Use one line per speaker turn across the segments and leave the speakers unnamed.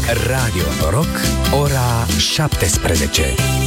Radio Noroc, ora 17.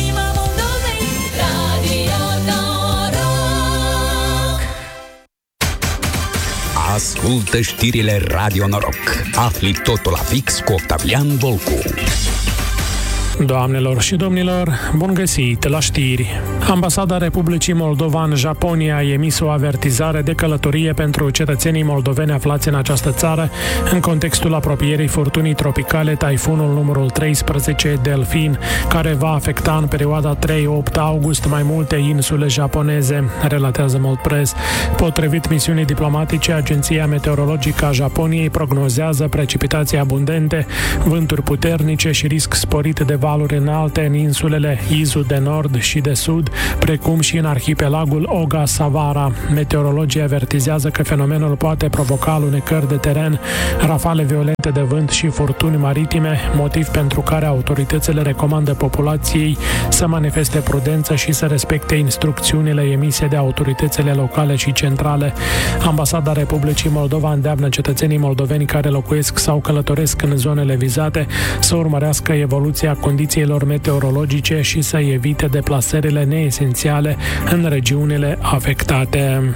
Ascultă știrile Radio Noroc. Afli totul la fix cu Octavian Volcu.
Doamnelor și domnilor, bun găsit la știri. Ambasada Republicii Moldova în Japonia a emis o avertizare de călătorie pentru cetățenii moldoveni aflați în această țară în contextul apropierii furtunii tropicale taifunul numărul 13 Delfin, care va afecta în perioada 3-8 august mai multe insule japoneze, relatează Moldpress. Potrivit misiunii diplomatice, Agenția Meteorologică a Japoniei prognozează precipitații abundente, vânturi puternice și risc sporit de valuri înalte în insulele Izu de Nord și de Sud, precum și în arhipelagul Ogasawara. Meteorologii avertizează că fenomenul poate provoca alunecări de teren, rafale violente de vânt și furtuni maritime, motiv pentru care autoritățile recomandă populației să manifeste prudență și să respecte instrucțiunile emise de autoritățile locale și centrale. Ambasada Republicii Moldova îndeamnă cetățenii moldoveni care locuiesc sau călătoresc în zonele vizate să urmărească evoluția condițiilor meteorologice și să evite deplasările neesențiale în regiunile afectate.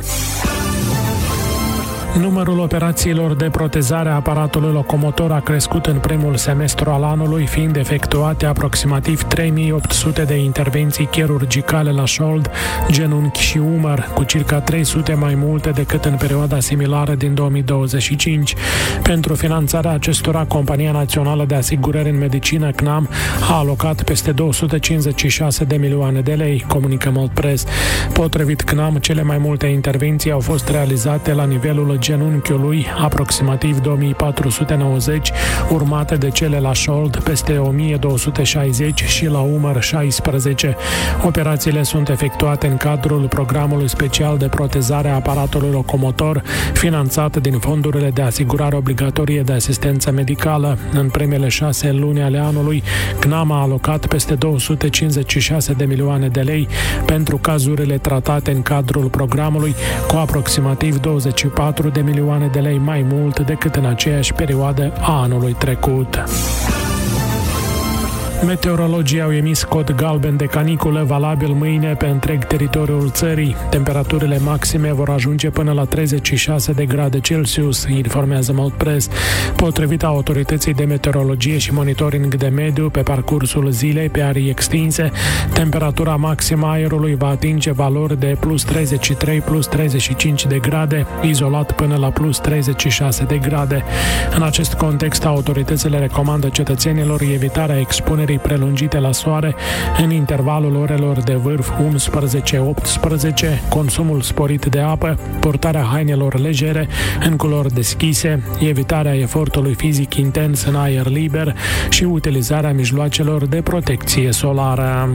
Numărul operațiilor de protezare a aparatului locomotor a crescut în primul semestru al anului, fiind efectuate aproximativ 3800 de intervenții chirurgicale la șold, genunchi și umăr, cu circa 300 mai multe decât în perioada similară din 2025. Pentru finanțarea acestora, Compania Națională de Asigurări în Medicină, CNAM, a alocat peste 256 de milioane de lei, comunică Moldpress. Potrivit CNAM, cele mai multe intervenții au fost realizate la nivelul genunchiului, aproximativ 2490, urmate de cele la șold, peste 1260 și la umăr 16. Operațiile sunt efectuate în cadrul programului special de protezare a aparatului locomotor, finanțat din fondurile de asigurare obligatorie de asistență medicală. În primele 6 luni ale anului, CNAM a alocat peste 256 de milioane de lei pentru cazurile tratate în cadrul programului, cu aproximativ 24 de milioane de lei mai mult decât în aceeași perioadă a anului trecut. Meteorologii au emis cod galben de caniculă valabil mâine pe întreg teritoriul țării. Temperaturile maxime vor ajunge până la 36 de grade Celsius, informează Moldpress. Potrivit autorității de meteorologie și monitoring de mediu, pe parcursul zilei, pe arii extinse, temperatura maximă a aerului va atinge valori de plus 33, plus 35 de grade, izolat până la plus 36 de grade. În acest context, autoritățile recomandă cetățenilor evitarea expunerii prelungite la soare în intervalul orelor de vârf 11-18, consumul sporit de apă, purtarea hainelor legere în culori deschise, evitarea efortului fizic intens în aer liber și utilizarea mijloacelor de protecție solară.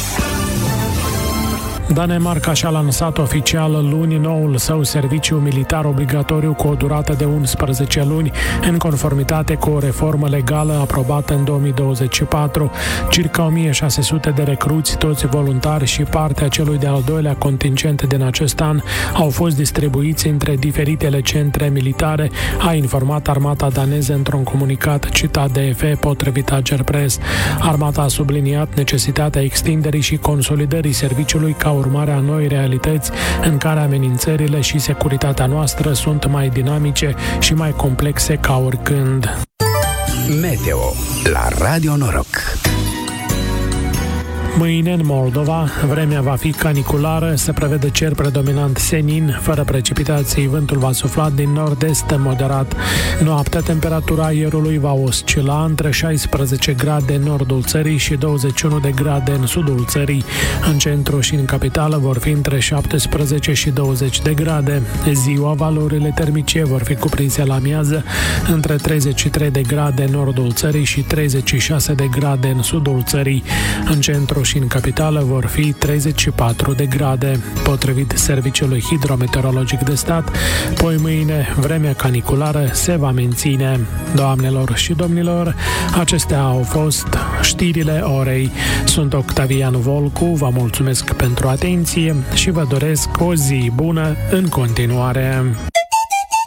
Danemarca și-a lansat oficial luni noul său serviciu militar obligatoriu cu o durată de 11 luni, în conformitate cu o reformă legală aprobată în 2024. Circa 1600 de recruți, toți voluntari și partea celui de-al doilea contingent din acest an, au fost distribuiți între diferitele centre militare, a informat armata daneză într-un comunicat citat de EFE, potrivit Agerpres. Armata a subliniat necesitatea extinderii și consolidării serviciului ca urmare a noi realități în care amenințările și securitatea noastră sunt mai dinamice și mai complexe ca oricând.
Meteo la Radio Noroc.
Mâine, în Moldova, vremea va fi caniculară, se prevede cer predominant senin, fără precipitații, vântul va sufla din nord-est moderat. Noaptea, temperatura aerului va oscila între 16 grade în nordul țării și 21 de grade în sudul țării. În centru și în capitală vor fi între 17 și 20 de grade. Ziua, valorile termice vor fi cuprinse la miază între 33 de grade în nordul țării și 36 de grade în sudul țării. În centru și în capitală vor fi 34 de grade. Potrivit Serviciului Hidrometeorologic de Stat, poi mâine vremea caniculară se va menține. Doamnelor și domnilor, acestea au fost știrile orei. Sunt Octavian Volcu, vă mulțumesc pentru atenție și vă doresc o zi bună în continuare.